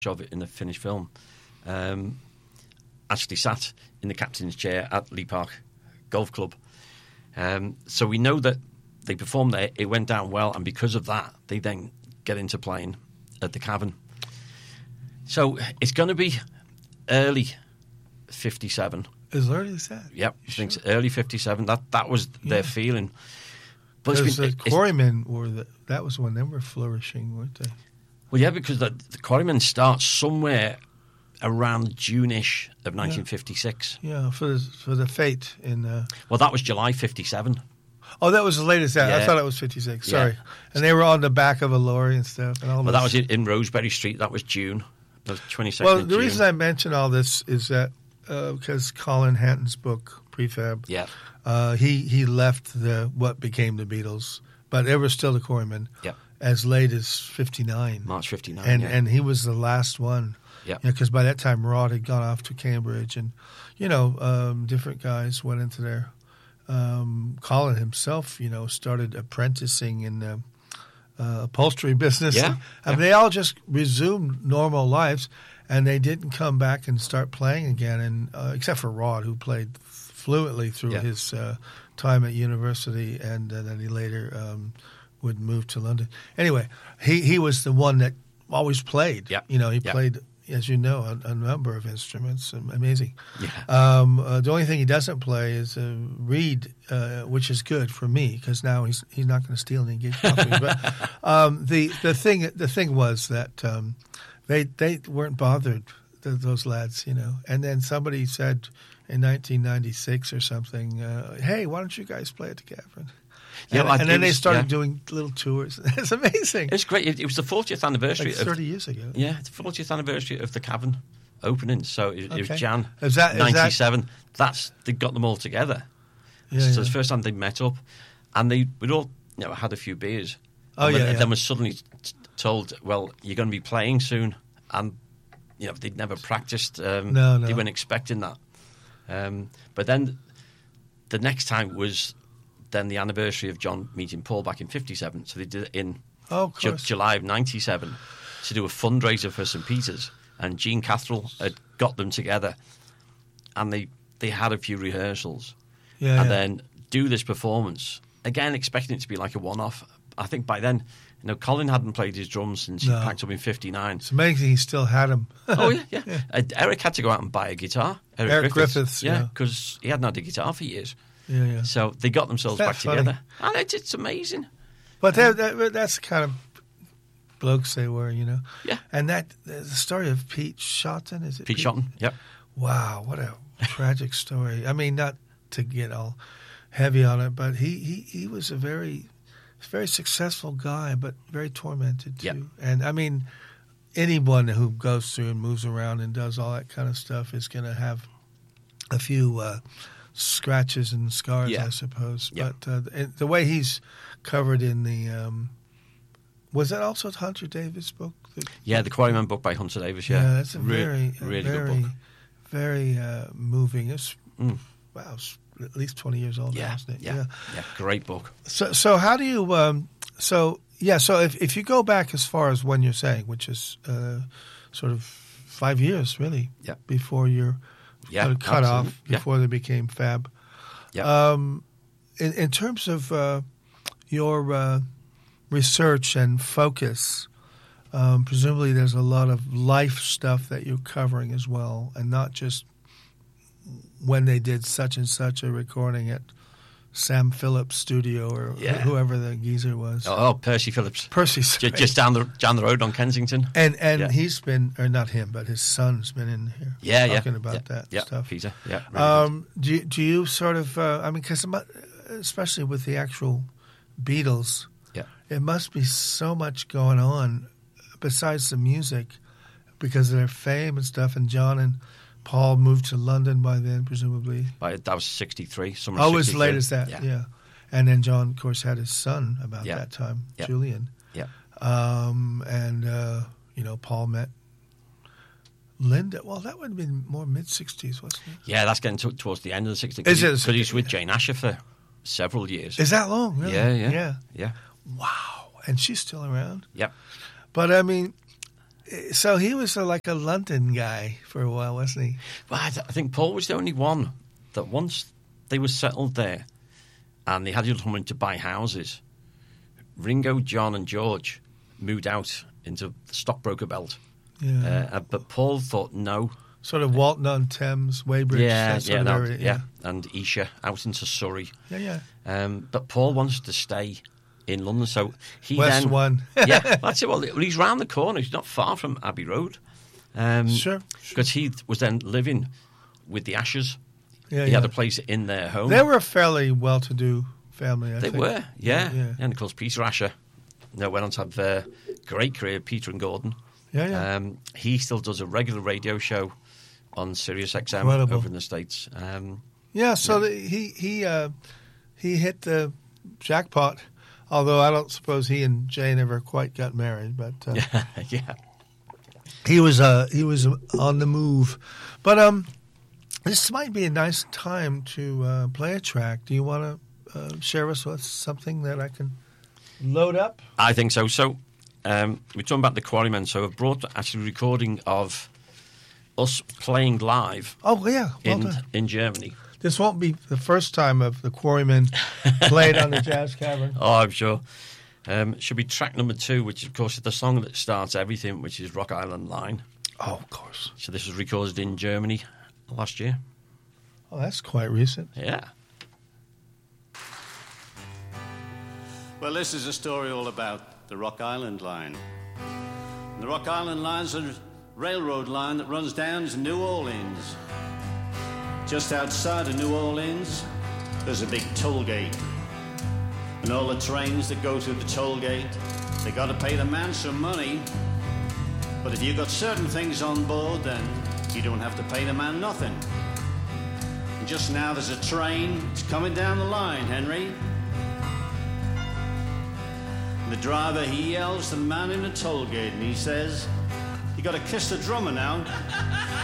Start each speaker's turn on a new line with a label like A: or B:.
A: of it in the finished film, actually sat in the captain's chair at Lee Park Golf Club. So we know that they performed there, it went down well, and because of that, they then get into playing at the Cavern. So it's going to be early 57.
B: As early as that?
A: Yep, I think it's early 57. That was their feeling. But
B: the Quarrymen that was when they were flourishing, weren't they?
A: Well, yeah, because the Quarrymen start somewhere around June-ish of 1956.
B: Yeah, for the Fate in...
A: Well, that was July 57.
B: Oh, that was the latest. Yeah. I thought it was 56. Sorry. And they were on the back of a lorry and stuff. And
A: that was in Rosebery Street. That was June. That was 22nd
B: Well,
A: of
B: the
A: June.
B: reason I mention all this is that because Colin Hanton's book, Prefab, he left what became the Beatles, but they were still the Quarrymen as late as 59.
A: March 59.
B: And he was the last one.
A: Yeah.
B: Because by that time, Rod had gone off to Cambridge, and, different guys went into there. Colin himself, started apprenticing in the upholstery business.
A: Yeah.
B: I mean, they all just resumed normal lives, and they didn't come back and start playing again, and except for Rod, who played fluently through his time at university, and then he later would move to London. Anyway, he was the one that always played.
A: Yeah.
B: He played, as you know, a number of instruments. Amazing.
A: Yeah.
B: The only thing he doesn't play is reed, which is good for me because now he's not going to steal any gig copies. But the thing was that they weren't bothered, those lads, And then somebody said in 1996 or something, "Hey, why don't you guys play at the Cavern?" And then they started doing little tours. It's amazing.
A: It's great. It was the 40th anniversary.
B: Like 30 years ago.
A: Yeah, it's the 40th anniversary of the Cavern opening. So it was Jan
B: is that
A: 97. They got them all together. So it's the first time they met up. And we'd all had a few beers. And then was suddenly told, well, you're going to be playing soon. And they'd never practiced.
B: No.
A: They weren't expecting that. But then the next time was then the anniversary of John meeting Paul back in 57. So they did it in July of 97 to do a fundraiser for St. Peter's. And Gene Catherall had got them together. And they had a few rehearsals. Then do this performance. Again, expecting it to be like a one-off. I think by then, Colin hadn't played his drums since he packed up in 59.
B: It's amazing he still had them.
A: Oh, yeah. Eric had to go out and buy a guitar.
B: Eric Griffiths.
A: Yeah, because he hadn't had a guitar for years.
B: Yeah.
A: So they got themselves back together. And it's amazing.
B: But that's the kind of blokes they were, Yeah. And the story of Pete Shotton, is it?
A: Pete Shotton, yep.
B: Wow, what a tragic story. I mean, not to get all heavy on it, but he was a very successful guy, but very tormented too.
A: Yep.
B: And I mean, anyone who goes through and moves around and does all that kind of stuff is going to have a few scratches and scars, I suppose.
A: Yeah.
B: But the way he's covered in the was that also Hunter Davis' book?
A: The Quarrymen book by Hunter Davis. Yeah,
B: that's a really
A: good book.
B: Very moving. It's at least 20 years old now, isn't it?
A: Yeah, great book.
B: So how do you? So if you go back as far as when you're saying, which is sort of 5 years really, before you're cut off, before they became Fab.
A: Yeah.
B: In terms of your research and focus, presumably there's a lot of life stuff that you're covering as well, and not just when they did such and such a recording at Sam Phillips' studio or whoever the geezer was.
A: Oh, Percy Phillips. Just down the road on Kensington.
B: And he's been, or not him, but his son's been in here talking about that stuff.
A: Peter. Yeah. Really
B: do you sort of? Because especially with the actual Beatles, it must be so much going on besides the music because of their fame and stuff. And John and Paul moved to London by then, presumably.
A: That was 63.
B: As late as that, yeah. And then John, of course, had his son about that time, Julian.
A: Yeah.
B: Paul met Linda. Well, that would have been more mid-60s, wasn't it?
A: Yeah, that's getting towards the end of the 60s. Because he's with Jane Asher for several years.
B: Is that long, really?
A: Yeah.
B: Wow. And she's still around?
A: Yep.
B: But, I mean, So he was like a London guy for a while, wasn't he?
A: Well, I think Paul was the only one that once they were settled there and they had enough money to buy houses, Ringo, John and George moved out into the stockbroker belt.
B: Yeah.
A: But Paul thought no.
B: Sort of Walton-on-Thames, Weybridge,
A: and Esher out into Surrey.
B: Yeah.
A: But Paul wanted to stay in London, so he
B: West
A: then...
B: One.
A: Yeah, that's it. Well, he's round the corner. He's not far from Abbey Road.
B: Sure.
A: Because he was then living with the Ashers.
B: Yeah,
A: he had a place in their home.
B: They were a fairly well-to-do family, I think.
A: They were, yeah. And of course, Peter Asher went on to have a great career, Peter and Gordon.
B: Yeah.
A: He still does a regular radio show on Sirius XM over in the States.
B: He hit the jackpot, although I don't suppose he and Jane ever quite got married. But
A: yeah,
B: he was on the move. But this might be a nice time to play a track. Do you want to share us with something that I can load up?
A: I think so. So we're talking about the Quarrymen. So I've brought actually a recording of us playing live.
B: Oh yeah,
A: in Germany.
B: This won't be the first time of the Quarrymen played on the Jazz Cavern.
A: Oh, I'm sure. It should be track number 2, which of course is the song that starts everything, which is Rock Island Line.
B: Oh, of course.
A: So this was recorded in Germany last year.
B: Oh, that's quite recent.
A: Yeah.
C: Well, this is a story all about the Rock Island Line. And the Rock Island Line's a railroad line that runs down to New Orleans. Just outside of New Orleans, there's a big toll gate. And all the trains that go through the toll gate, they got to pay the man some money. But if you got certain things on board, then you don't have to pay the man nothing. And just now there's a train. It's coming down the line, Henry. And the driver, he yells to the man in the toll gate, and he says, "You got to kiss the drummer now."